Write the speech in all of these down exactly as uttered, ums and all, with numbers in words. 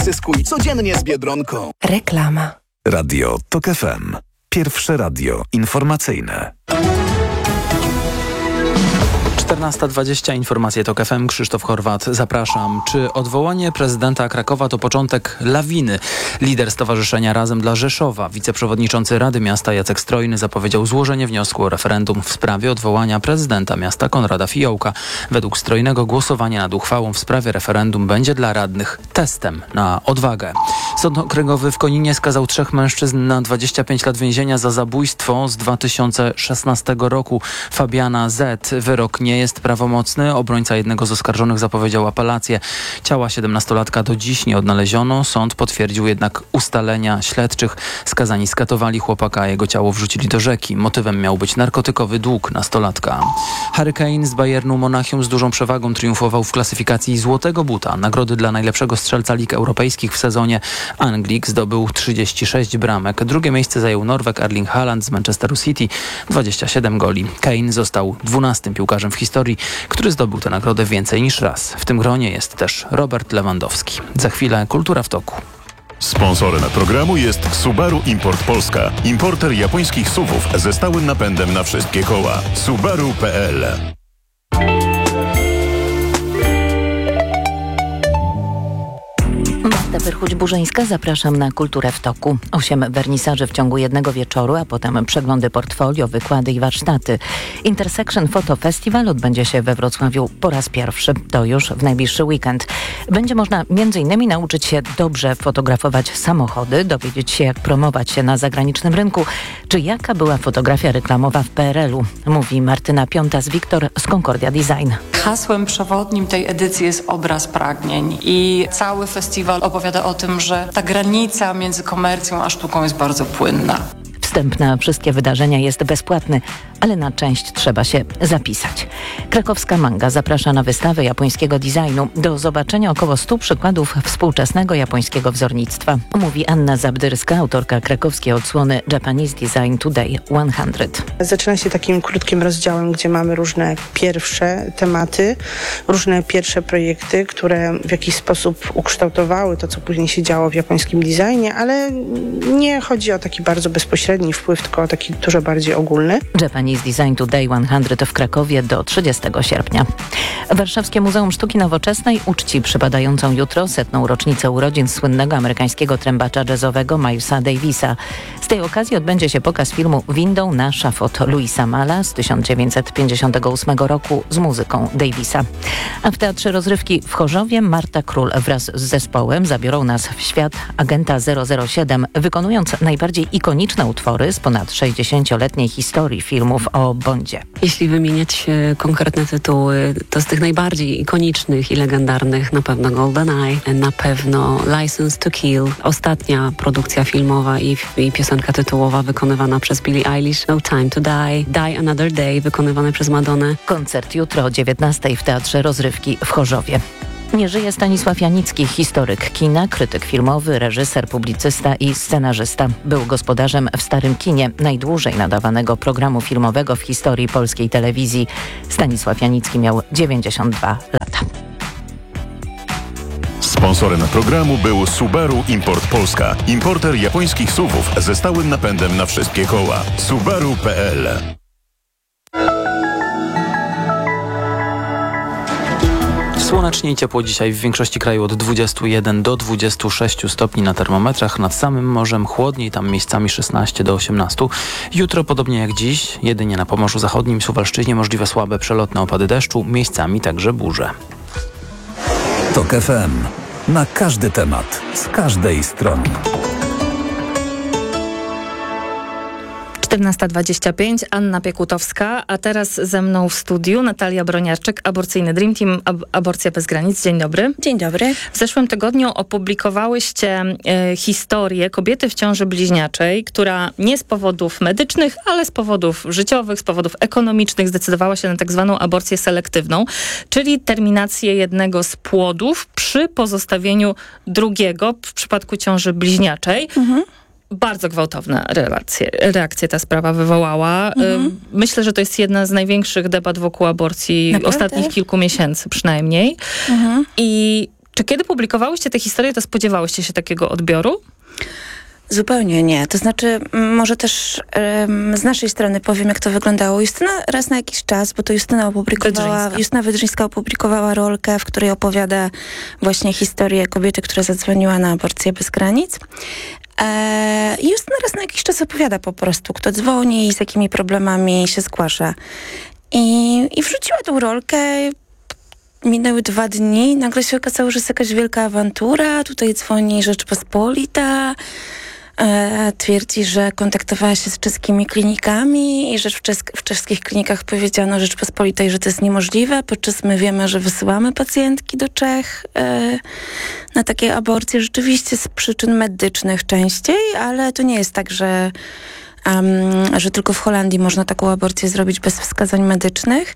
Zyskuj codziennie z Biedronką. Reklama. Radio Tok F M. Pierwsze radio informacyjne. czternasta dwadzieścia, informacje Tok F M, Krzysztof Horwat, zapraszam. Czy odwołanie prezydenta Krakowa to początek lawiny? Lider Stowarzyszenia Razem dla Rzeszowa, wiceprzewodniczący Rady Miasta Jacek Strojny zapowiedział złożenie wniosku o referendum w sprawie odwołania prezydenta miasta Konrada Fiołka. Według Strojnego głosowanie nad uchwałą w sprawie referendum będzie dla radnych testem na odwagę. Sąd Okręgowy w Koninie skazał trzech mężczyzn na dwadzieścia pięć lat więzienia za zabójstwo z dwa tysiące szesnastego roku. Fabiana Z. Wyrok nie jest prawomocny. Obrońca jednego z oskarżonych zapowiedział apelację. Ciała siedemnastolatka do dziś nie odnaleziono. Sąd potwierdził jednak ustalenia śledczych. Skazani skatowali chłopaka, a jego ciało wrzucili do rzeki. Motywem miał być narkotykowy dług nastolatka. Harry Kane z Bayernu Monachium z dużą przewagą triumfował w klasyfikacji Złotego Buta. Nagrody dla najlepszego strzelca lig europejskich w sezonie. Anglik zdobył trzydzieści sześć bramek. Drugie miejsce zajął Norweg Erling Haaland z Manchesteru City. dwadzieścia siedem goli. Kane został dwunastym piłkarzem w historii, który zdobył tę nagrodę więcej niż raz. W tym gronie jest też Robert Lewandowski. Za chwilę Kultura w toku. Sponsorem programu jest Subaru Import Polska. Importer japońskich S U V-ów ze stałym napędem na wszystkie koła. Subaru kropka p l. Perchuć-Burzyńska, zapraszam na Kulturę w toku. Osiem wernisaży w ciągu jednego wieczoru, a potem przeglądy portfolio, wykłady i warsztaty. Intersection Photo Festival odbędzie się we Wrocławiu po raz pierwszy. To już w najbliższy weekend. Będzie można między innymi nauczyć się dobrze fotografować samochody, dowiedzieć się, jak promować się na zagranicznym rynku, czy jaka była fotografia reklamowa w P R L u, mówi Martyna Piątas-Wiktor z Concordia Design. Hasłem przewodnim tej edycji jest obraz pragnień i cały festiwal opowiada o tym, że ta granica między komercją a sztuką jest bardzo płynna. Wstęp na wszystkie wydarzenia jest bezpłatny, ale na część trzeba się zapisać. Krakowska Manga zaprasza na wystawę japońskiego designu. Do zobaczenia około stu przykładów współczesnego japońskiego wzornictwa. Mówi Anna Zabdyrska, autorka krakowskiej odsłony Japanese Design Today sto. Zaczyna się takim krótkim rozdziałem, gdzie mamy różne pierwsze tematy, różne pierwsze projekty, które w jakiś sposób ukształtowały to, co później się działo w japońskim designie, ale nie chodzi o taki bardzo bezpośredni wpływ, tylko o taki dużo bardziej ogólny. Japanese Design Today sto w Krakowie do trzydziestego sierpnia. Warszawskie Muzeum Sztuki Nowoczesnej uczci przypadającą jutro setną rocznicę urodzin słynnego amerykańskiego trębacza jazzowego Milesa Davisa. Z tej okazji odbędzie się pokaz filmu Windą na szafot Louisa Malla z tysiąc dziewięćset pięćdziesiątego ósmego roku z muzyką Davisa. A w Teatrze Rozrywki w Chorzowie Marta Król wraz z zespołem zabiorą nas w świat Agenta zero zero siedem, wykonując najbardziej ikoniczne utwory z ponad sześćdziesięcioletniej historii filmów o Bondzie. Jeśli wymieniać konkretne tytuły, to z tych najbardziej ikonicznych i legendarnych na pewno GoldenEye, na pewno License to Kill, ostatnia produkcja filmowa i, i piosenka tytułowa wykonywana przez Billie Eilish, No Time to Die, Die Another Day wykonywane przez Madonnę. Koncert jutro o dziewiętnastej w Teatrze Rozrywki w Chorzowie. Nie żyje Stanisław Janicki, historyk kina, krytyk filmowy, reżyser, publicysta i scenarzysta. Był gospodarzem w Starym Kinie, najdłużej nadawanego programu filmowego w historii polskiej telewizji. Stanisław Janicki miał dziewięćdziesiąt dwa lata. Sponsorem programu był Subaru Import Polska. Importer japońskich S U V-ów ze stałym napędem na wszystkie koła. Subaru kropka p l. Słonecznie i ciepło dzisiaj w większości kraju od dwudziestu jeden do dwudziestu sześciu stopni na termometrach. Nad samym morzem chłodniej, tam miejscami szesnaście do osiemnastu. Jutro podobnie jak dziś, jedynie na Pomorzu Zachodnim, Suwalszczyźnie możliwe słabe przelotne opady deszczu, miejscami także burze. Tok F M. Na każdy temat, z każdej strony. czternasta dwadzieścia pięć, Anna Piekutowska, a teraz ze mną w studiu Natalia Broniarczyk, Aborcyjny Dream Team, Ab- Aborcja Bez Granic. Dzień dobry. Dzień dobry. W zeszłym tygodniu opublikowałyście e, historię kobiety w ciąży bliźniaczej, która nie z powodów medycznych, ale z powodów życiowych, z powodów ekonomicznych zdecydowała się na tak zwaną aborcję selektywną, czyli terminację jednego z płodów przy pozostawieniu drugiego w przypadku ciąży bliźniaczej. Mhm. Bardzo gwałtowne relacje, reakcje ta sprawa wywołała. Mhm. Myślę, że to jest jedna z największych debat wokół aborcji Naprawdę? ostatnich kilku miesięcy przynajmniej. Mhm. I Czy kiedy publikowałyście te historie, to spodziewałyście się takiego odbioru? Zupełnie nie. To znaczy, może też um, z naszej strony powiem, jak to wyglądało. Justyna raz na jakiś czas, bo to Justyna opublikowała, Wydrzyńska. Justyna Wydrzyńska opublikowała rolkę, w której opowiada właśnie historię kobiety, która zadzwoniła na aborcję bez granic. E, I Justyna raz na jakiś czas opowiada po prostu, kto dzwoni i z jakimi problemami się zgłasza. I, i wrzuciła tą rolkę. Minęły dwa dni, nagle się okazało, że jest jakaś wielka awantura. Tutaj dzwoni Rzeczpospolita, e, twierdzi, że kontaktowała się z czeskimi klinikami i że w, czesk- w czeskich klinikach powiedziano Rzeczpospolitej, że to jest niemożliwe, podczas my wiemy, że wysyłamy pacjentki do Czech e, na takie aborcje, rzeczywiście z przyczyn medycznych częściej, ale to nie jest tak, że Um, że tylko w Holandii można taką aborcję zrobić bez wskazań medycznych.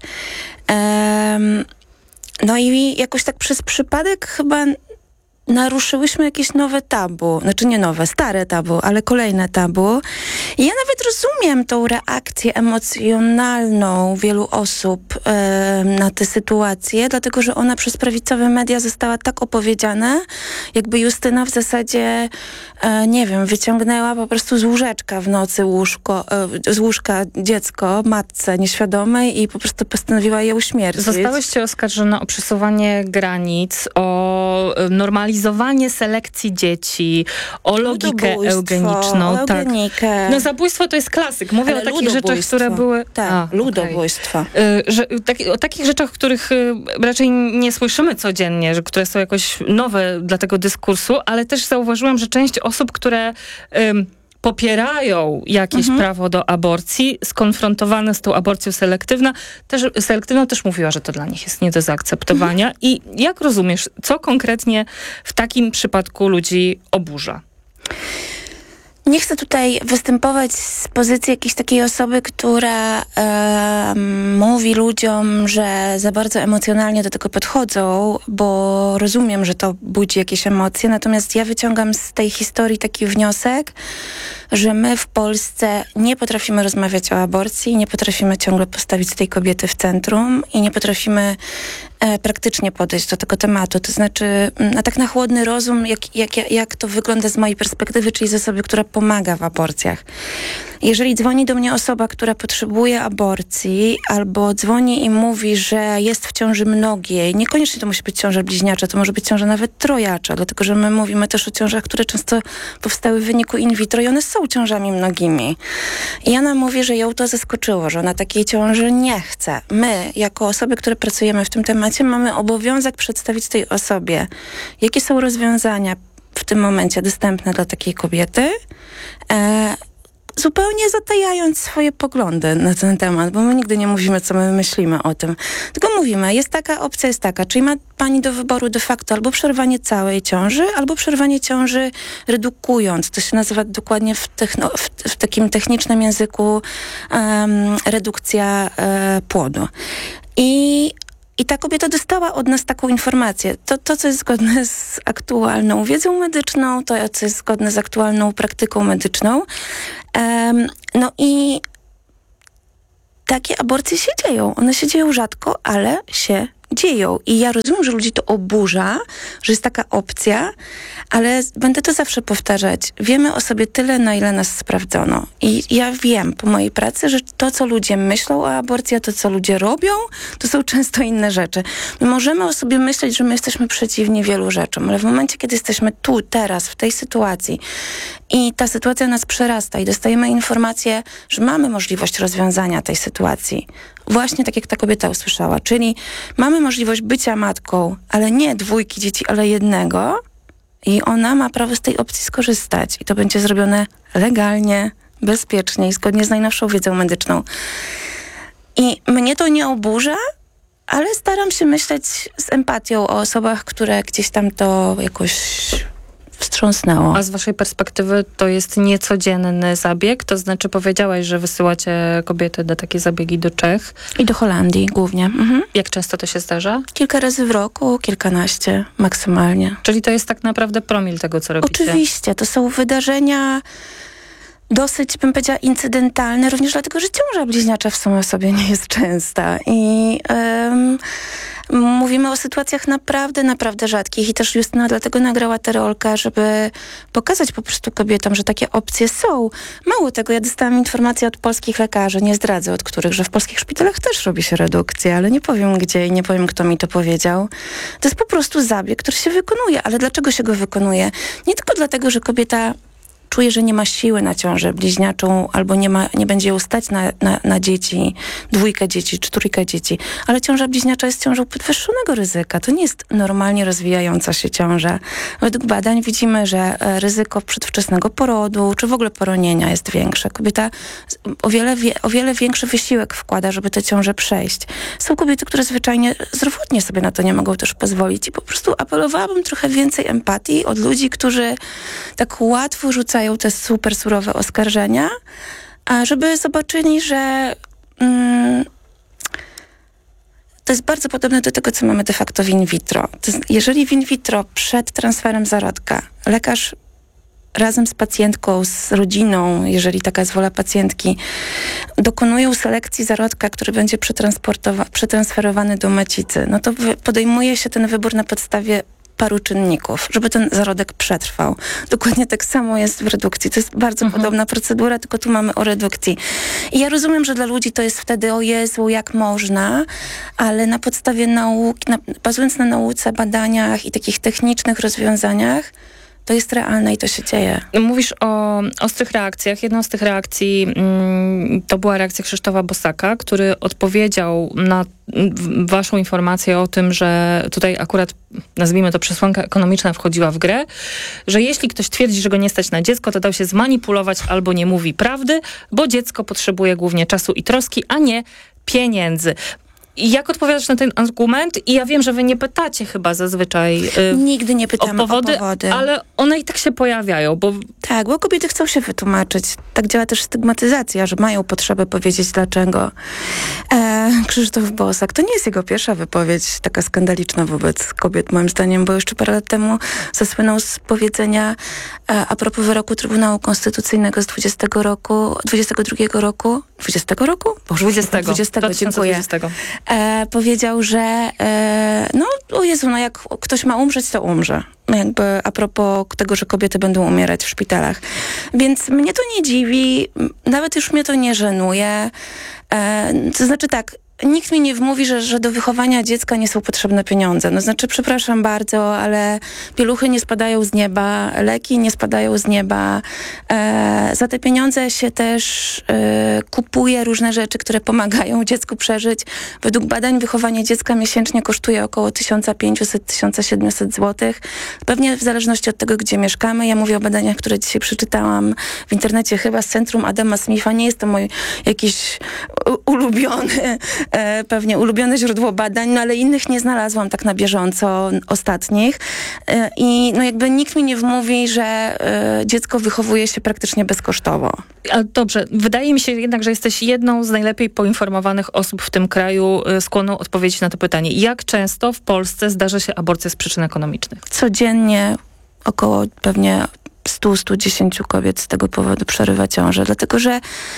Um, no i jakoś tak przez przypadek chyba naruszyłyśmy jakieś nowe tabu. Znaczy nie nowe, stare tabu, ale kolejne tabu. I ja nawet rozumiem tą reakcję emocjonalną wielu osób e, na tę sytuację, dlatego że ona przez prawicowe media została tak opowiedziana, jakby Justyna w zasadzie, e, nie wiem, wyciągnęła po prostu z łóżeczka w nocy łóżko, e, z łóżka dziecko, matce nieświadomej i po prostu postanowiła je uśmiercić. Zostałyście oskarżone o przesuwanie granic, o normalizację normalizowanie selekcji dzieci, o logikę eugeniczną. O eugenikę. Tak. No zabójstwo to jest klasyk. Mówię Ale o takich rzeczach, które były... Tak, A, ludobójstwo. Okay. Że, tak, o takich rzeczach, których raczej nie słyszymy codziennie, że, które są jakoś nowe dla tego dyskursu, ale też zauważyłam, że część osób, które... Ym, popierają jakieś mhm. prawo do aborcji, skonfrontowane z tą aborcją selektywną, też, selektywną też mówiła, że to dla nich jest nie do zaakceptowania. Mhm. I jak rozumiesz, co konkretnie w takim przypadku ludzi oburza? Nie chcę tutaj występować z pozycji jakiejś takiej osoby, która e, mówi ludziom, że za bardzo emocjonalnie do tego podchodzą, bo rozumiem, że to budzi jakieś emocje, natomiast ja wyciągam z tej historii taki wniosek, że my w Polsce nie potrafimy rozmawiać o aborcji, nie potrafimy ciągle postawić tej kobiety w centrum i nie potrafimy e, praktycznie podejść do tego tematu. To znaczy, na tak na chłodny rozum, jak, jak, jak to wygląda z mojej perspektywy, czyli z osoby, która pomaga w aborcjach. Jeżeli dzwoni do mnie osoba, która potrzebuje aborcji, albo dzwoni i mówi, że jest w ciąży mnogiej, niekoniecznie to musi być ciąża bliźniacza, to może być ciąża nawet trojacza, dlatego że my mówimy też o ciążach, które często powstały w wyniku in vitro i one są ciążami mnogimi. I ona mówi, że ją to zaskoczyło, że ona takiej ciąży nie chce. My, jako osoby, które pracujemy w tym temacie, mamy obowiązek przedstawić tej osobie, jakie są rozwiązania w tym momencie dostępne dla takiej kobiety, e, zupełnie zatajając swoje poglądy na ten temat, bo my nigdy nie mówimy, co my myślimy o tym. Tylko mówimy, jest taka opcja, jest taka, czyli ma pani do wyboru de facto albo przerwanie całej ciąży, albo przerwanie ciąży redukując. To się nazywa dokładnie w, techno, w, w takim technicznym języku um, redukcja e, płodu. I I ta kobieta dostała od nas taką informację. To, to, co jest zgodne z aktualną wiedzą medyczną, to, co jest zgodne z aktualną praktyką medyczną. Um, no i takie aborcje się dzieją. One się dzieją rzadko, ale się dzieją. I ja rozumiem, że ludzi to oburza, że jest taka opcja, ale będę to zawsze powtarzać. Wiemy o sobie tyle, na ile nas sprawdzono. I ja wiem po mojej pracy, że to, co ludzie myślą o aborcji, a to, co ludzie robią, to są często inne rzeczy. My możemy o sobie myśleć, że my jesteśmy przeciwni wielu rzeczom, ale w momencie, kiedy jesteśmy tu, teraz, w tej sytuacji i ta sytuacja nas przerasta i dostajemy informację, że mamy możliwość rozwiązania tej sytuacji. Właśnie tak, jak ta kobieta usłyszała. Czyli mamy możliwość bycia matką, ale nie dwójki dzieci, ale jednego. I ona ma prawo z tej opcji skorzystać. I to będzie zrobione legalnie, bezpiecznie i zgodnie z najnowszą wiedzą medyczną. I mnie to nie oburza, ale staram się myśleć z empatią o osobach, które gdzieś tam to jakoś wstrząsnęło. A z waszej perspektywy to jest niecodzienny zabieg? To znaczy powiedziałaś, że wysyłacie kobiety na takie zabiegi do Czech. I do Holandii głównie. Mhm. Jak często to się zdarza? Kilka razy w roku, kilkanaście maksymalnie. Czyli to jest tak naprawdę promil tego, co robicie? Oczywiście. To są wydarzenia dosyć, bym powiedziała, incydentalne, również dlatego, że ciąża bliźniacza w sumie sobie nie jest częsta. I um, mówimy o sytuacjach naprawdę, naprawdę rzadkich i też Justyna dlatego nagrała tę rolkę, żeby pokazać po prostu kobietom, że takie opcje są. Mało tego, ja dostałam informację od polskich lekarzy, nie zdradzę od których, że w polskich szpitalach też robi się redukcję, ale nie powiem gdzie i nie powiem, kto mi to powiedział. To jest po prostu zabieg, który się wykonuje. Ale dlaczego się go wykonuje? Nie tylko dlatego, że kobieta czuje, że nie ma siły na ciążę bliźniaczą albo nie, ma, nie będzie ją stać na, na, na dzieci, dwójkę dzieci czy trójkę dzieci, ale ciąża bliźniacza jest ciążą podwyższonego ryzyka. To nie jest normalnie rozwijająca się ciąża. Według badań widzimy, że ryzyko przedwczesnego porodu czy w ogóle poronienia jest większe. Kobieta o wiele, o wiele większy wysiłek wkłada, żeby tę ciążę przejść. Są kobiety, które zwyczajnie zdrowotnie sobie na to nie mogą też pozwolić i po prostu apelowałabym trochę więcej empatii od ludzi, którzy tak łatwo rzucają te super surowe oskarżenia, a żeby zobaczyli, że mm, to jest bardzo podobne do tego, co mamy de facto w in vitro. To jest, jeżeli w in vitro przed transferem zarodka lekarz razem z pacjentką, z rodziną, jeżeli taka jest wola pacjentki, dokonują selekcji zarodka, który będzie przetransferowany do macicy, no to podejmuje się ten wybór na podstawie paru czynników, żeby ten zarodek przetrwał. Dokładnie tak samo jest w redukcji. To jest bardzo mhm. podobna procedura, tylko tu mamy o redukcji. I ja rozumiem, że dla ludzi to jest wtedy o Jezu, jak można, ale na podstawie nauki, na, bazując na nauce, badaniach i takich technicznych rozwiązaniach, to jest realne i to się dzieje. Mówisz o ostrych reakcjach. Jedną z tych reakcji mm, to była reakcja Krzysztofa Bosaka, który odpowiedział na waszą informację o tym, że tutaj akurat, nazwijmy to, przesłanka ekonomiczna wchodziła w grę, że jeśli ktoś twierdzi, że go nie stać na dziecko, to dał się zmanipulować albo nie mówi prawdy, bo dziecko potrzebuje głównie czasu i troski, a nie pieniędzy. I jak odpowiadasz na ten argument? I ja wiem, że wy nie pytacie chyba zazwyczaj yy, Nigdy nie pytamy o powody, o powody, ale one i tak się pojawiają, bo... Tak, bo kobiety chcą się wytłumaczyć. Tak działa też stygmatyzacja, że mają potrzebę powiedzieć dlaczego. E, Krzysztof Bosak, to nie jest jego pierwsza wypowiedź taka skandaliczna wobec kobiet, moim zdaniem, bo jeszcze parę lat temu zasłynął z powiedzenia e, a propos wyroku Trybunału Konstytucyjnego z dwudziestego roku, dwudziestego drugiego roku, dwudziestego roku? Boże, dwudziestego. dwudziestego, dziękuję. dwudziestego. E, powiedział, że e, no, o Jezu, no jak ktoś ma umrzeć, to umrze. Jakby a propos tego, że kobiety będą umierać w szpitalach. Więc mnie to nie dziwi, nawet już mnie to nie żenuje. E, to znaczy tak, nikt mi nie wmówi, że, że do wychowania dziecka nie są potrzebne pieniądze. No znaczy, przepraszam bardzo, ale pieluchy nie spadają z nieba, leki nie spadają z nieba. E, za te pieniądze się też e, kupuje różne rzeczy, które pomagają dziecku przeżyć. Według badań wychowanie dziecka miesięcznie kosztuje około tysiąc pięćset do tysiąc siedemset złotych. Pewnie w zależności od tego, gdzie mieszkamy. Ja mówię o badaniach, które dzisiaj przeczytałam w internecie, chyba z Centrum Adama Smitha. Nie jest to mój jakiś ulubiony E, pewnie ulubione źródło badań, no ale innych nie znalazłam tak na bieżąco ostatnich. E, I no jakby nikt mi nie wmówi, że e, dziecko wychowuje się praktycznie bezkosztowo. A dobrze, wydaje mi się jednak, że jesteś jedną z najlepiej poinformowanych osób w tym kraju y, skłonną odpowiedzieć na to pytanie. Jak często w Polsce zdarza się aborcja z przyczyn ekonomicznych? Codziennie około pewnie sto do stu dziesięciu kobiet z tego powodu przerywa ciążę, dlatego że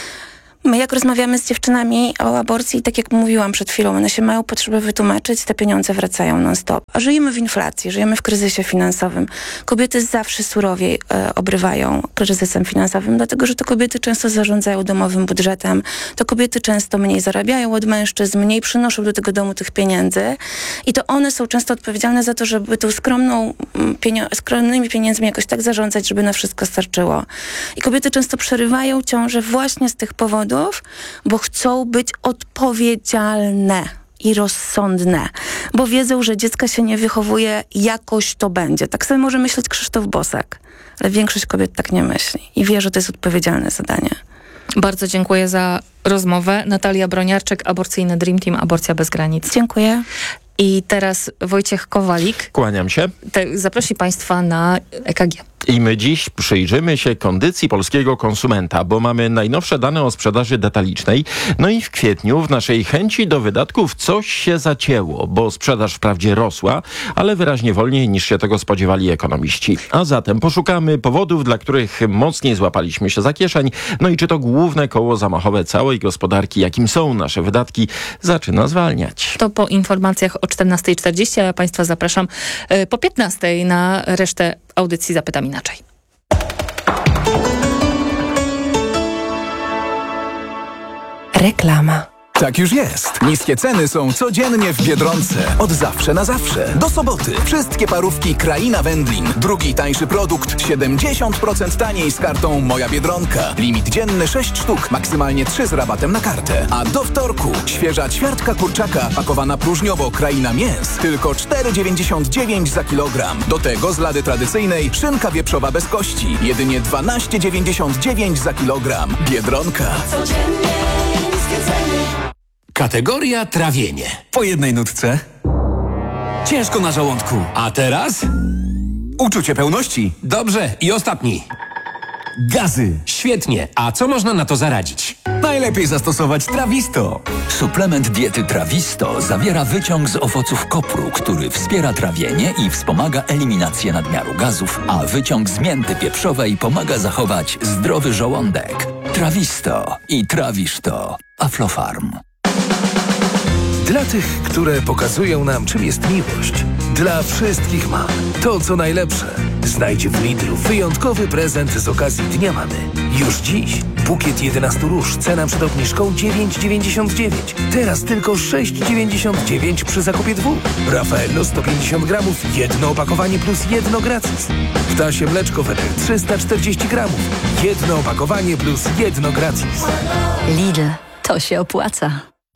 my jak rozmawiamy z dziewczynami o aborcji, tak jak mówiłam przed chwilą, one się mają potrzebę wytłumaczyć, te pieniądze wracają non-stop. A żyjemy w inflacji, żyjemy w kryzysie finansowym. Kobiety zawsze surowiej e, obrywają kryzysem finansowym, dlatego że to kobiety często zarządzają domowym budżetem, to kobiety często mniej zarabiają od mężczyzn, mniej przynoszą do tego domu tych pieniędzy i to one są często odpowiedzialne za to, żeby tą skromną, pienio- skromnymi pieniędzmi jakoś tak zarządzać, żeby na wszystko starczyło. I kobiety często przerywają ciążę właśnie z tych powodów, bo chcą być odpowiedzialne i rozsądne, bo wiedzą, że dziecka się nie wychowuje, jakoś to będzie. Tak sobie może myśleć Krzysztof Bosak, ale większość kobiet tak nie myśli i wie, że to jest odpowiedzialne zadanie. Bardzo dziękuję za rozmowę. Natalia Broniarczyk, Aborcyjny Dream Team, Aborcja bez granic. Dziękuję. I teraz Wojciech Kowalik. Kłaniam się. Te, zaprosi Państwa na E K G. I my dziś przyjrzymy się kondycji polskiego konsumenta, bo mamy najnowsze dane o sprzedaży detalicznej. No i w kwietniu w naszej chęci do wydatków coś się zacięło, bo sprzedaż wprawdzie rosła, ale wyraźnie wolniej niż się tego spodziewali ekonomiści. A zatem poszukamy powodów, dla których mocniej złapaliśmy się za kieszeń. No i czy to główne koło zamachowe całej gospodarki, jakim są nasze wydatki, zaczyna zwalniać. To po informacjach o czternastej czterdzieści, a ja Państwa zapraszam po piętnastej na resztę audycji Zapytam Inaczej. Reklama. Tak już jest. Niskie ceny są codziennie w Biedronce. Od zawsze na zawsze. Do soboty. Wszystkie parówki Kraina Wędlin. Drugi tańszy produkt siedemdziesiąt procent taniej z kartą Moja Biedronka. Limit dzienny sześć sztuk. Maksymalnie trzy z rabatem na kartę. A do wtorku świeża ćwiartka kurczaka pakowana próżniowo Kraina Mięs. Tylko cztery dziewięćdziesiąt dziewięć za kilogram. Do tego z lady tradycyjnej szynka wieprzowa bez kości. Jedynie dwanaście dziewięćdziesiąt dziewięć za kilogram. Biedronka. Codziennie niskie ceny. Kategoria trawienie. Po jednej nutce. Ciężko na żołądku. A teraz? Uczucie pełności. Dobrze. I ostatni. Gazy. Świetnie. A co można na to zaradzić? Najlepiej zastosować Trawisto. Suplement diety Trawisto zawiera wyciąg z owoców kopru, który wspiera trawienie i wspomaga eliminację nadmiaru gazów, a wyciąg z mięty pieprzowej pomaga zachować zdrowy żołądek. Trawisto i trawisz to. Aflofarm. Dla tych, które pokazują nam, czym jest miłość. Dla wszystkich mam. To, co najlepsze. Znajdź w Lidlu wyjątkowy prezent z okazji Dnia Mamy. Już dziś bukiet jedenastu róż, cena przed obniżką dziewięć dziewięćdziesiąt dziewięć. Teraz tylko sześć dziewięćdziesiąt dziewięć przy zakupie dwóch. Raffaello sto pięćdziesiąt gramów, jedno opakowanie plus jedno gratis. Ptasie mleczko Weber trzysta czterdzieści gramów, jedno opakowanie plus jedno gratis. Lidl, to się opłaca.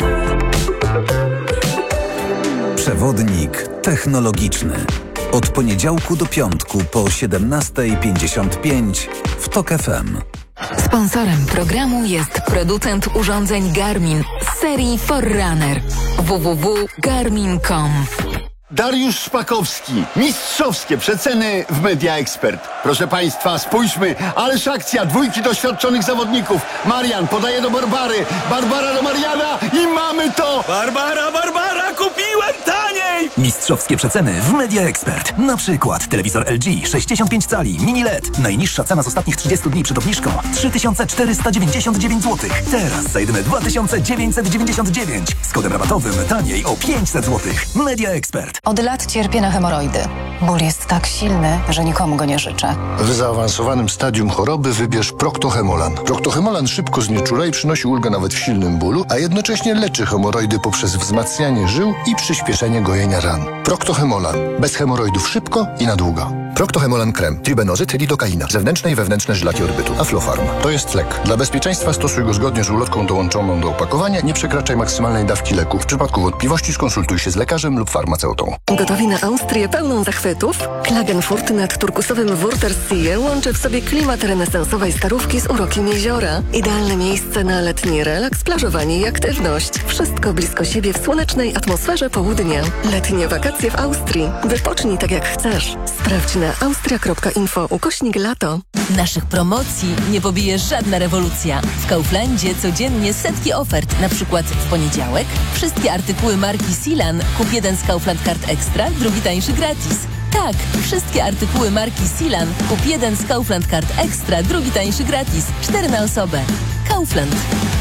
Przewodnik technologiczny. Od poniedziałku do piątku po siedemnasta pięćdziesiąt pięć w TOK F M. Sponsorem programu jest producent urządzeń Garmin z serii Forerunner. w w w kropka garmin kropka com. Dariusz Szpakowski. Mistrzowskie przeceny w Media Expert. Proszę Państwa, spójrzmy, ależ akcja dwójki doświadczonych zawodników. Marian podaje do Barbary, Barbara do Mariana i mamy to! Barbara, Barbara, kupiłem taniej! Mistrzowskie przeceny w Media Expert. Na przykład telewizor L G sześćdziesiąt pięć cali, mini L E D. Najniższa cena z ostatnich trzydziestu dni przed obniżką trzy tysiące czterysta dziewięćdziesiąt dziewięć złotych. Teraz za jedyne dwa tysiące dziewięćset dziewięćdziesiąt dziewięć. Z kodem rabatowym taniej o pięćset złotych. Media Expert. Od lat cierpię na hemoroidy. Ból jest tak silny, że nikomu go nie życzę. W zaawansowanym stadium choroby wybierz Proctohemolan. Proctohemolan szybko znieczula i przynosi ulgę nawet w silnym bólu, a jednocześnie leczy hemoroidy poprzez wzmacnianie żył i przyspieszenie gojenia ran. Proctohemolan. Bez hemoroidów szybko i na długo. Proctohemolan krem, tribenozyt, lidokaina, zewnętrzne i wewnętrzne żylaki odbytu, Aflofarm. To jest lek. Dla bezpieczeństwa stosuj go zgodnie z ulotką dołączoną do opakowania. Nie przekraczaj maksymalnej dawki leku. W przypadku wątpliwości skonsultuj się z lekarzem lub farmaceutą. Gotowi na Austrię pełną zachwytów? Klagenfurt nad turkusowym Wörthersee łączy w sobie klimat renesansowej starówki z urokiem jeziora. Idealne miejsce na letni relaks, plażowanie i aktywność. Wszystko blisko siebie w słonecznej atmosferze południa. Letnie wakacje w Austrii. Wypocznij tak jak chcesz. Sprawdź na austria kropka info ukośnik lato. Naszych promocji nie pobije żadna rewolucja. W Kauflandzie codziennie setki ofert. Na przykład w poniedziałek wszystkie artykuły marki Silan. Kup jeden z Kaufland Card Extra, drugi tańszy gratis. Tak, wszystkie artykuły marki Silan. Kup jeden z Kaufland Card Extra, drugi tańszy gratis. Cztery na osobę. Kaufland.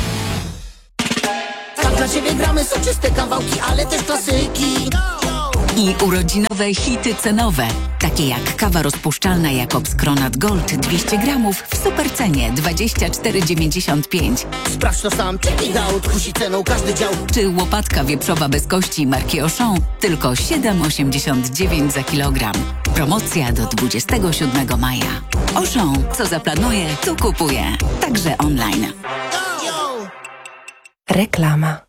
Tam dla Ciebie gramy soczyste kawałki, ale też klasyki. I urodzinowe hity cenowe, takie jak kawa rozpuszczalna Jakobs Kronat Gold dwieście gramów w supercenie dwadzieścia cztery dziewięćdziesiąt pięć. Sprawdź to sam, check it out, kusi ceną każdy dział. Czy łopatka wieprzowa bez kości marki Auchan tylko siedem osiemdziesiąt dziewięć za kilogram. Promocja do dwudziestego siódmego maja. Auchan, co zaplanuje, to kupuje. Także online. Reklama.